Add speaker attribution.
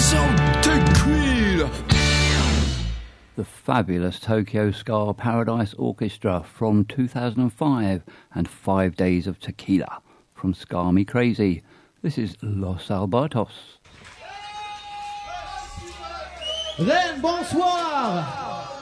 Speaker 1: So tequila.
Speaker 2: The fabulous Tokyo Ska Paradise Orchestra from 2005 and 5 Days of Tequila from Ska Me Crazy. This is Los Albertos.
Speaker 3: Rennes, bonsoir.